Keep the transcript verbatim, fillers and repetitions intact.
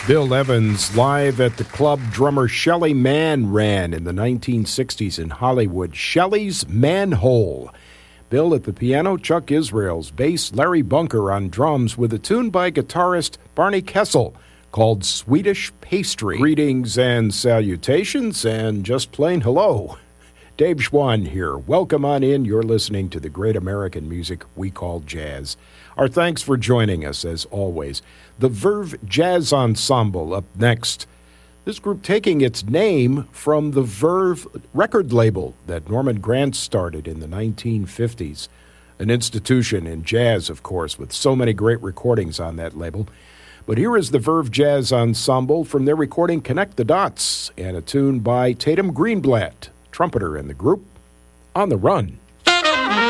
Bill Evans live at the club drummer Shelly Manne ran in the nineteen sixties in Hollywood. Shelly's Manhole. Bill at the piano, Chuck Israels, bass, Larry Bunker on drums with a tune by guitarist Barney Kessel called Swedish Pastry. Greetings and salutations and just plain hello. Dave Schwann here. Welcome on in. You're listening to the great American music we call jazz. Our thanks for joining us, as always. The Verve Jazz Ensemble up next. This group taking its name from the Verve record label that Norman Granz started in the nineteen fifties. An institution in jazz, of course, with so many great recordings on that label. But here is the Verve Jazz Ensemble from their recording Connect the Dots and a tune by Tatum Greenblatt, trumpeter in the group, On the Run.